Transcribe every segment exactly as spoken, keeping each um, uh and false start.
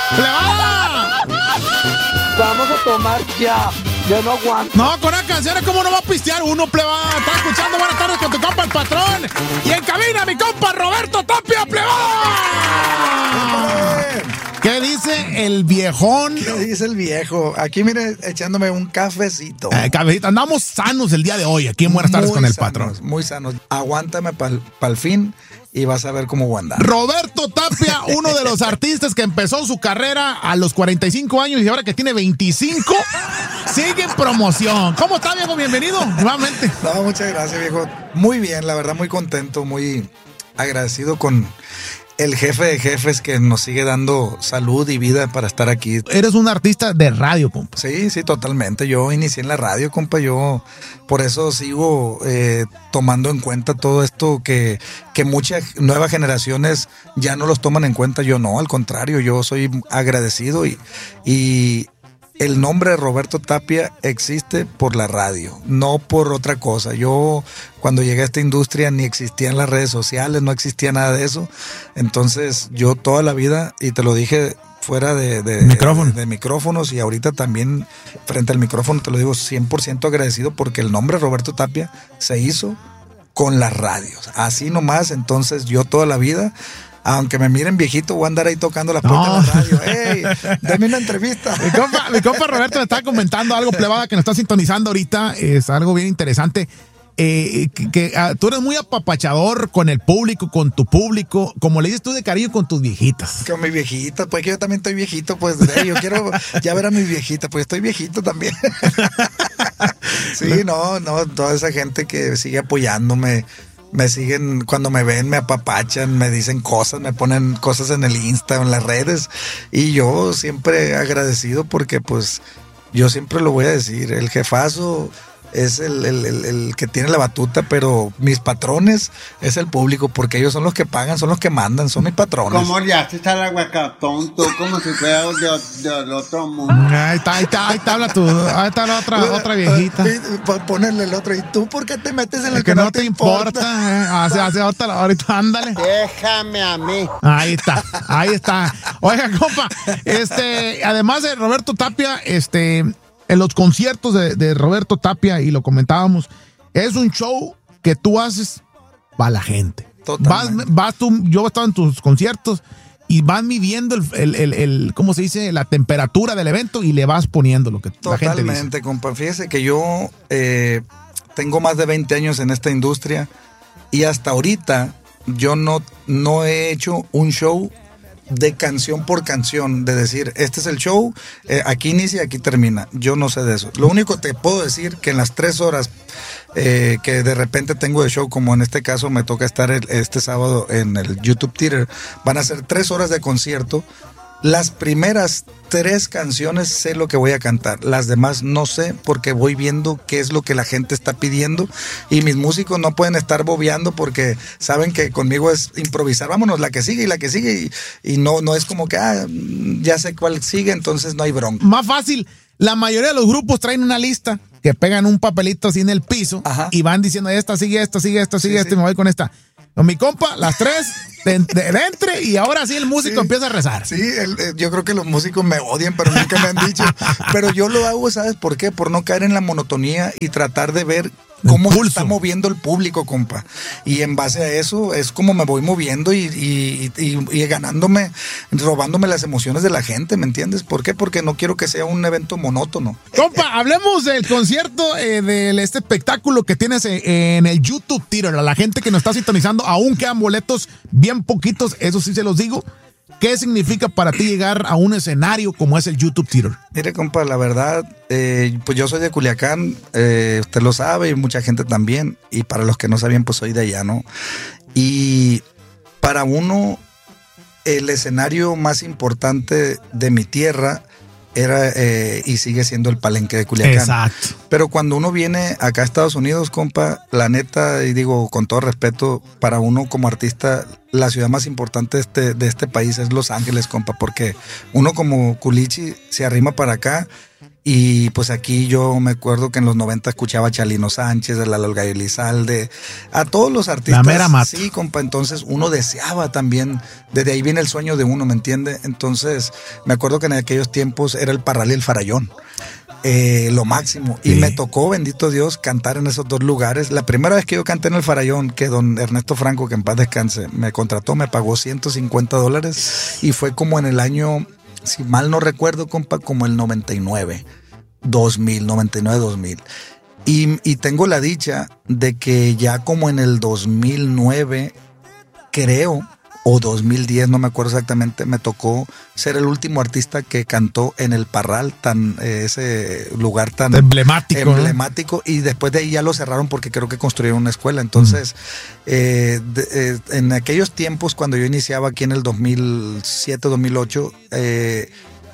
¡Plebada! Vamos a tomar ya. Yo no aguanto. No, con una canción, ¿cómo no va a pistear uno, plebada? Está escuchando Buenas tardes con tu compa el patrón. Y en cabina, mi compa Roberto Tapia, plebada. ¿Qué dice el viejón? ¿Qué dice el viejo? Aquí, mire, echándome un cafecito. Eh, cafecito. Andamos sanos el día de hoy aquí en Buenas tardes muy con el sanos, patrón. Muy sanos. Aguántame para el fin y vas a ver cómo voy a andar. Roberto Tapia, uno de los artistas que empezó su carrera a los cuarenta y cinco años y ahora que tiene veinticinco, sigue en promoción. ¿Cómo está, viejo? Bienvenido nuevamente. No, muchas gracias, viejo. Muy bien, la verdad, muy contento, muy agradecido con el jefe de jefes que nos sigue dando salud y vida para estar aquí. Eres un artista de radio, compa. Sí, sí, totalmente. Yo inicié en la radio, compa. Yo por eso sigo eh, tomando en cuenta todo esto que, que muchas nuevas generaciones ya no los toman en cuenta. Yo no, al contrario, yo soy agradecido y, y el nombre de Roberto Tapia existe por la radio, no por otra cosa. Yo cuando llegué a esta industria ni existían las redes sociales, no existía nada de eso. Entonces yo toda la vida, y te lo dije fuera de, de, Micrófono. de, de micrófonos y ahorita también frente al micrófono, te lo digo cien por ciento agradecido porque el nombre Roberto Tapia se hizo con las radios, así nomás. Entonces yo toda la vida, aunque me miren viejito, voy a andar ahí tocando las puertas No. de la radio. ¡Ey! Dame una entrevista. Mi compa, mi compa Roberto me está comentando algo, plebada, que nos está sintonizando ahorita. Es algo bien interesante. Eh, que, que ah, tú eres muy apapachador con el público, con tu público, como le dices tú de cariño con tus viejitas. Con mi viejita, pues que yo también estoy viejito, pues eh, yo quiero ya ver a mi viejita, pues estoy viejito también. Sí, no, no, toda esa gente que sigue apoyándome, me siguen, cuando me ven, me apapachan, me dicen cosas, me ponen cosas en el Insta, en las redes, y yo siempre agradecido porque pues yo siempre lo voy a decir, el jefazo es el, el, el, el que tiene la batuta, pero mis patrones es el público, porque ellos son los que pagan, son los que mandan, son mis patrones. ¿Cómo le haces al aguacatón tú como si fuera de, del otro mundo? Ahí está, ahí está, ahí está, habla tú, ahí está la otra, otra viejita. Ponerle el otro, ¿y tú por qué te metes en lo El que, que no te importa, eh, hace, hace otra, ahorita ándale. Déjame a mí. Ahí está, ahí está. Oiga, compa, este, además de Roberto Tapia, este, en los conciertos de, de Roberto Tapia, y lo comentábamos, es un show que tú haces para la gente. Vas, vas tú, yo he estado en tus conciertos y vas midiendo el, el, el, el, ¿cómo se dice? La temperatura del evento y le vas poniendo lo que la gente dice. Totalmente, compa. Fíjese que yo eh, tengo más de veinte años en esta industria y hasta ahorita yo no, no he hecho un show de canción por canción, de decir, este es el show, eh, aquí inicia y aquí termina. Yo no sé de eso. Lo único que te puedo decir que en las tres horas eh, que de repente tengo de show, como en este caso me toca estar el, este sábado en el YouTube Theater, van a ser tres horas de concierto. Las primeras tres canciones sé lo que voy a cantar, las demás no sé porque voy viendo qué es lo que la gente está pidiendo y mis músicos no pueden estar bobeando porque saben que conmigo es improvisar, vámonos, la que sigue y la que sigue y, y no, no es como que ah, ya sé cuál sigue, entonces no hay bronca. Más fácil, la mayoría de los grupos traen una lista que pegan un papelito así en el piso. Ajá. Y van diciendo esta sigue, esta sigue, esta sigue, sí, esta sí. Y me voy con esta. Con mi compa, las tres de, de, de entre y ahora sí el músico sí, empieza a rezar. Sí, el, el, yo creo que los músicos me odian, pero nunca me han dicho. Pero yo lo hago, ¿sabes por qué? Por no caer en la monotonía y tratar de ver cómo se está moviendo el público, compa. Y en base a eso es como me voy moviendo y, y, y, y ganándome, robándome las emociones de la gente, ¿me entiendes? ¿Por qué? Porque no quiero que sea un evento monótono. Compa, hablemos del concierto, eh, de este espectáculo que tienes en el YouTube Theater. A la gente que nos está sintonizando, aún quedan boletos, bien poquitos, eso sí se los digo. ¿Qué significa para ti llegar a un escenario como es el YouTube Theater? Mire, compa, la verdad, eh, pues yo soy de Culiacán, eh, usted lo sabe y mucha gente también, y para los que no sabían, pues soy de allá, ¿no? Y para uno, el escenario más importante de mi tierra era eh, y sigue siendo el Palenque de Culiacán. Exacto. Pero cuando uno viene acá a Estados Unidos, compa, la neta, y digo con todo respeto, para uno como artista, la ciudad más importante de este, de este país es Los Ángeles, compa, porque uno como culichi se arrima para acá Y pues aquí yo me acuerdo que en los noventa escuchaba a Chalino Sánchez, a Lalo Gallo Elizalde, a todos los artistas. La mera mata. Sí, compa, entonces uno deseaba también, desde ahí viene el sueño de uno, ¿me entiende? Entonces me acuerdo que en aquellos tiempos era el Parral y el Farallón. Eh, lo máximo. Sí. Y me tocó, bendito Dios, cantar en esos dos lugares. La primera vez que yo canté en el Farallón, que don Ernesto Franco, que en paz descanse, me contrató, me pagó ciento cincuenta dólares y fue como en el año, si mal no recuerdo, compa, como el noventa y nueve, dos mil, noventa y nueve, dos mil. Y, y tengo la dicha de que ya como en el dos mil nueve, creo, o dos mil diez, no me acuerdo exactamente, me tocó ser el último artista que cantó en el Parral, tan eh, ese lugar tan emblemático, emblemático ¿no? Y después de ahí ya lo cerraron porque creo que construyeron una escuela. Entonces, mm. eh, de, eh, en aquellos tiempos, cuando yo iniciaba aquí en el dos mil siete, dos mil ocho, eh,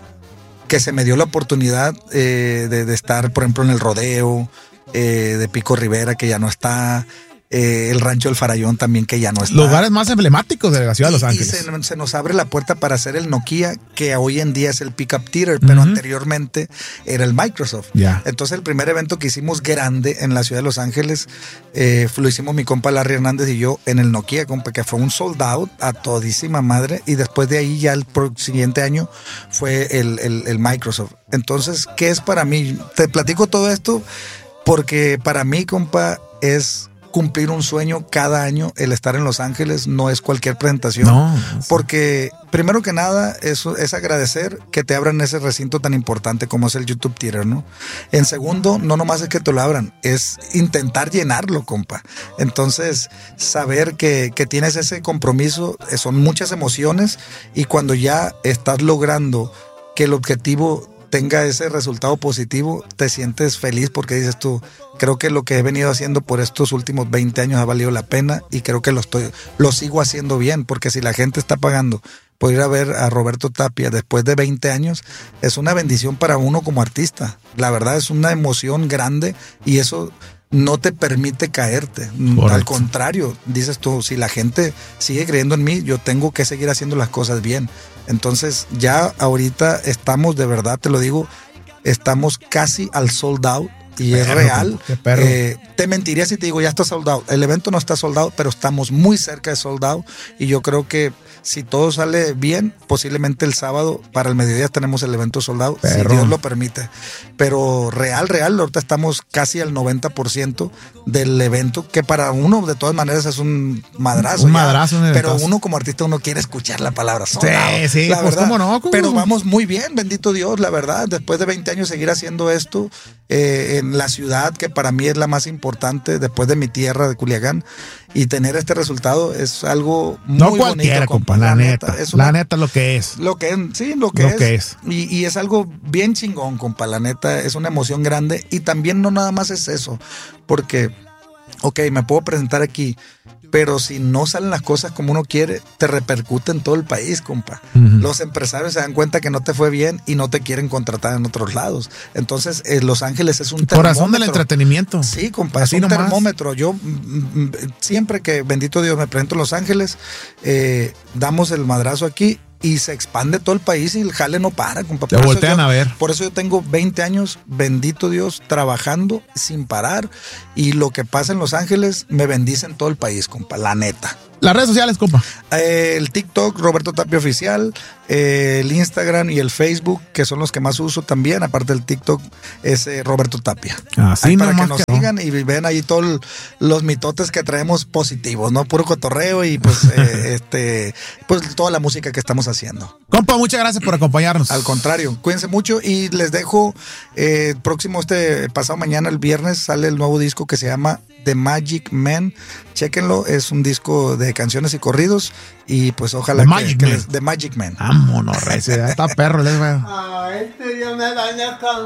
que se me dio la oportunidad eh, de, de estar, por ejemplo, en el rodeo eh, de Pico Rivera, que ya no está. Eh, el Rancho del Farallón también, que ya no está. Lugares más emblemáticos de la ciudad de Los Ángeles. Y se, se nos abre la puerta para hacer el Nokia, que hoy en día es el Pickup Theater, pero uh-huh. anteriormente era el Microsoft. Yeah. Entonces el primer evento que hicimos grande en la ciudad de Los Ángeles eh, lo hicimos mi compa Larry Hernández y yo en el Nokia, compa, que fue un sold out a todísima madre, y después de ahí ya el siguiente año fue el, el, el Microsoft. Entonces, ¿qué es para mí? Te platico todo esto porque para mí, compa, es cumplir un sueño cada año. El estar en Los Ángeles no es cualquier presentación, no, porque primero que nada eso es agradecer que te abran ese recinto tan importante como es el YouTube Theater, ¿no? En segundo, no nomás es que te lo abran, es intentar llenarlo, compa. Entonces, saber que, que tienes ese compromiso, son muchas emociones, y cuando ya estás logrando que el objetivo tenga ese resultado positivo, te sientes feliz porque dices tú, creo que lo que he venido haciendo por estos últimos veinte años ha valido la pena, y creo que lo estoy, lo sigo haciendo bien, porque si la gente está pagando por ir a ver a Roberto Tapia después de veinte años, es una bendición para uno como artista. La verdad es una emoción grande, y eso no te permite caerte. Correcto. Al contrario, dices tú, si la gente sigue creyendo en mí, yo tengo que seguir haciendo las cosas bien. Entonces ya ahorita estamos, de verdad te lo digo, estamos casi al sold out. Y perro, es real. Eh, te mentiría si te digo ya está sold out. El evento no está sold out, pero estamos muy cerca de sold out, y yo creo que si todo sale bien, posiblemente el sábado para el mediodía tenemos el evento sold out, perro. Si Dios lo permite. Pero real, real, ahorita estamos casi al noventa por ciento del evento, que para uno de todas maneras es un madrazo. Un ya, madrazo. Un pero uno como artista, uno quiere escuchar la palabra sold sí, out. Sí, la pues verdad. cómo no. ¿Cómo? Pero vamos muy bien, bendito Dios, la verdad. Después de veinte años seguir haciendo esto eh, en la ciudad, que para mí es la más importante después de mi tierra de Culiacán, y tener este resultado es algo muy no cualquiera, bonito, compa, la, la neta, neta es una, la neta lo que es. Lo que es, sí, lo que lo es. Que es. Y, y es algo bien chingón, compa, la neta, es una emoción grande, y también no nada más es eso, porque, ok, me puedo presentar aquí, pero si no salen las cosas como uno quiere, te repercute en todo el país, compa. Uh-huh. Los empresarios se dan cuenta que no te fue bien y no te quieren contratar en otros lados. Entonces, eh, Los Ángeles es un el termómetro. Corazón del entretenimiento. Sí, compa, así es un nomás. termómetro. Yo, m- m- siempre que, bendito Dios, me presento en Los Ángeles, eh, damos el madrazo aquí, y se expande todo el país, y el jale no para, compa. Te voltean yo, a ver. Por eso yo tengo veinte años, bendito Dios, trabajando sin parar, y lo que pasa en Los Ángeles me bendice en todo el país, compa, la neta. Las redes sociales, compa. Eh, el TikTok, Roberto Tapia Oficial, eh, el Instagram y el Facebook, que son los que más uso también, aparte del TikTok, es eh, Roberto Tapia. Así ahí para que nomás nos que sigan no. Y vean ahí todos los mitotes que traemos positivos, ¿no? Puro cotorreo, y pues eh, este pues toda la música que estamos haciendo. Compa, muchas gracias por acompañarnos. Al contrario, cuídense mucho, y les dejo eh, próximo este pasado mañana, el viernes, sale el nuevo disco que se llama The Magic Man. Chéquenlo, es un disco de canciones y corridos, y pues ojalá The que, Magic que Man. les, The Magic Man. Vámonos, rey, está perro, les veo. Ah, este ya me daña con